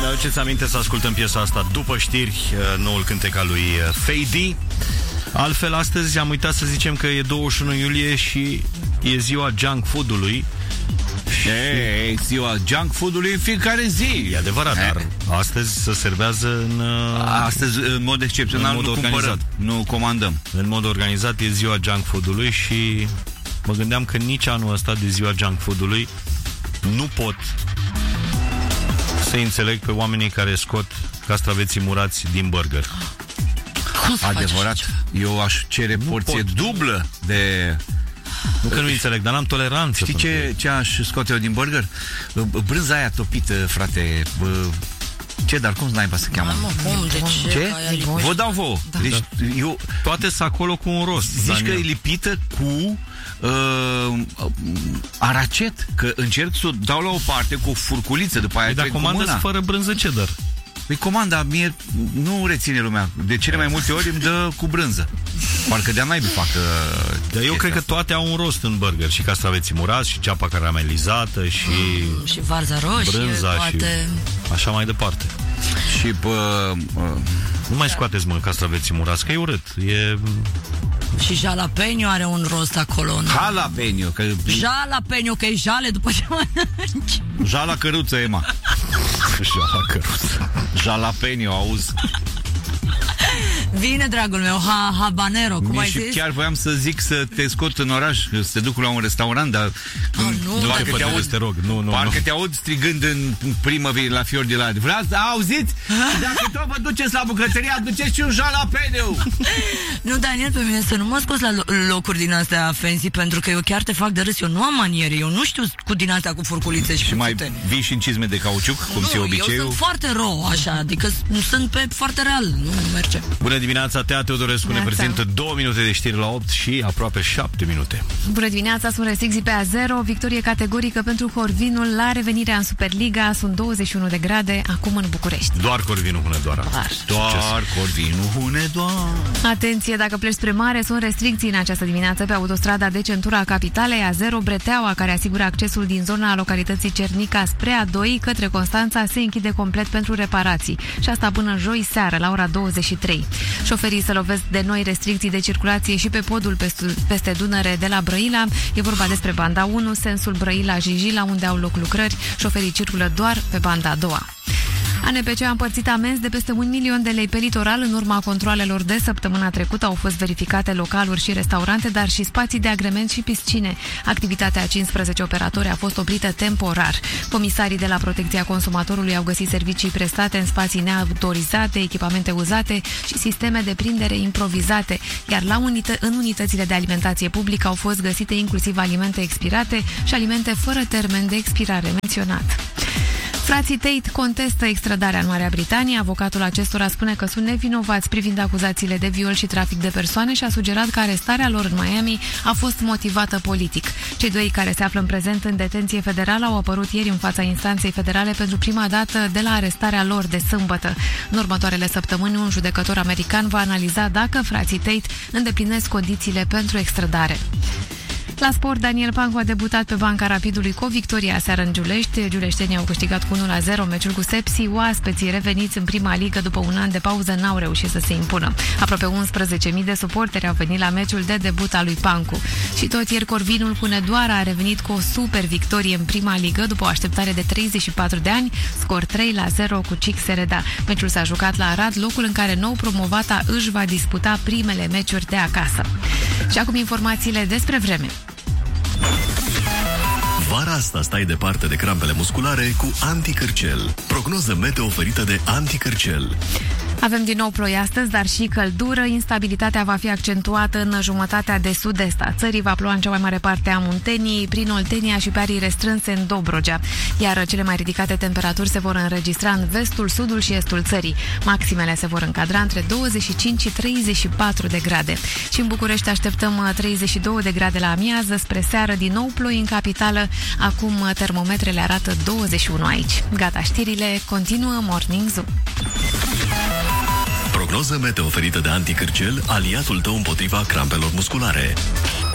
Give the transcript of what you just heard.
Ne aduceți aminte să ascultăm piesa asta după știri, noul cântec al lui Fady. Altfel, astăzi am uitat să zicem că e 21 iulie și e ziua junk food-ului. E ziua junk food-ului în fiecare zi. E adevărat, dar astăzi se servează astăzi, în mod excepțional, în mod organizat. Nu comandăm. În mod organizat e ziua junk food-ului și mă gândeam că nici anul ăsta de ziua junk food-ului nu pot să înțeleg pe oamenii care scot castraveții murați din burger. Adevărat, eu aș cere porție dublă de... Nu că nu înțeleg, dar n-am toleranță. Știi ce aș scoate eu din burger? Brânza aia topită, frate. Ce, dar cum naiba se cheamă? Ce? Vă dau vouă. Da. Deci, eu... Toate sunt acolo cu un rost. Zici că e lipită cu aracet. Că încerc să o dau la o parte cu o furculiță, după aia trec cu mâna. Dar comandă fără brânză cheddar. Păi comanda, mie nu reține lumea. De cele mai multe ori îmi dă cu brânză. Parcă de-a naibii fac. Dar eu cred că toate au un rost în burger. Și castraveții murați, și ceapa caramelizată, și varza roșie, brânza, toate. Și așa mai departe. Și nu mai scoateți, mă, castraveții murați, că e urât. Și jalapeno are un rost acolo. Jalapeno, jalapeno, că e jale după ce mănânci. Jala căruță, Ema. Jala căruță. Jalapeno, auzi. Vine, dragul meu, habanero, cum ai zis? Chiar voiam să zic să te scot în oraș, să te duc la un restaurant, dar parcă te aud strigând în primăvară la Fior de la. Vreați, auziți? Dacă tot vă duceți la bucătărie, aduceți și un jalapeno. Nu, Daniel, pe mine să nu mă scoți la locuri din astea fancy, pentru că eu chiar te fac de râs, eu nu am maniere, eu nu știu cu din astea cu furculițe și mai vii și în cizme de cauciuc, cum ți-e obiceiul? Eu sunt foarte ro, așa, adică sunt pe foarte real, nu merge. Bună dimineața, Tea Teodorescu ne prezintă 2 minute de știri la 8 și aproape 7 minute. Bună dimineața, sunt restricții pe A0, victorie categorică pentru Corvinul la revenirea în Superliga, sunt 21 de grade acum în București. Doar Corvinul Hunedoara. Doar Corvinul Hunedoara. Atenție, dacă pleci spre mare, sunt restricții în această dimineață pe autostrada de centura capitalei A0 Breteaua, care asigură accesul din zona localității Cernica spre A2 către Constanța, se închide complet pentru reparații și asta până joi seară la ora 23. Șoferii se lovesc de noi restricții de circulație și pe podul peste Dunăre de la Brăila. E vorba despre banda 1, sensul Brăila-Jijila, unde au loc lucrări. Șoferii circulă doar pe banda a doua. ANPC a împărțit amenzi de peste 1 milion de lei pe litoral. În urma controalelor de săptămâna trecută au fost verificate localuri și restaurante, dar și spații de agrement și piscine. Activitatea a 15 operatori a fost oprită temporar. Comisarii de la Protecția Consumatorului au găsit servicii prestate în spații neautorizate, echipamente uzate și sisteme de prindere improvizate, iar în unitățile de alimentație publică au fost găsite inclusiv alimente expirate și alimente fără termen de expirare menționat. Frații Tate contestă extradarea în Marea Britanie. Avocatul acestora spune că sunt nevinovați privind acuzațiile de viol și trafic de persoane și a sugerat că arestarea lor în Miami a fost motivată politic. Cei doi care se află în prezent în detenție federală au apărut ieri în fața instanței federale pentru prima dată de la arestarea lor de sâmbătă. În următoarele săptămâni, un judecător american va analiza dacă frații Tate îndeplinesc condițiile pentru extradare. La sport, Daniel Pancu a debutat pe banca Rapidului cu o victorie aseară în Giulești. Giuleștenii au câștigat cu 1-0 meciul cu Sepsi. Oaspeții reveniți în prima ligă după un an de pauză n-au reușit să se impună. Aproape 11.000 de suporteri au venit la meciul de debut al lui Pancu. Și tot ieri Corvinul Hunedoara a revenit cu o super victorie în prima ligă după o așteptare de 34 de ani, scor 3-0 cu Cic Sereda. Meciul s-a jucat la Arad, locul în care nou promovata își va disputa primele meciuri de acasă. Și acum informațiile despre vreme. Vara asta stai departe de crampele musculare cu Anticârcel. Prognoză meteo oferită de Anticârcel. Avem din nou ploi astăzi, dar și căldură. Instabilitatea va fi accentuată în jumătatea de sud-est a țării. Va ploua în cea mai mare parte a Munteniei, prin Oltenia și pe arii restrânse în Dobrogea. Iar cele mai ridicate temperaturi se vor înregistra în vestul, sudul și estul țării. Maximele se vor încadra între 25 și 34 de grade. Și în București așteptăm 32 de grade la amiază. Spre seară din nou ploi în capitală. Acum termometrele arată 21 aici. Gata, știrile continuă Morning Zoo. Prognoză meteo oferită de Anticârcel, aliatul tău împotriva crampelor musculare.